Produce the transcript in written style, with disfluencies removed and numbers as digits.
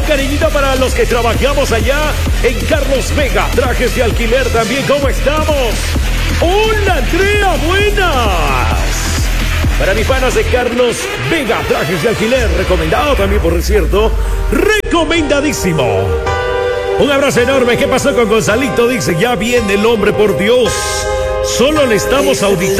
Un cariñito para los que trabajamos allá en Carlos Vega, trajes de alquiler también. ¿Cómo estamos? Hola, Andrea, buenas. Para mis panas de Carlos Vega, trajes de alquiler, recomendado también, por cierto, recomendadísimo. Un abrazo enorme. ¿Qué pasó con Gonzalito? Dice, ya viene el hombre, por Dios. Solo le estamos auditando.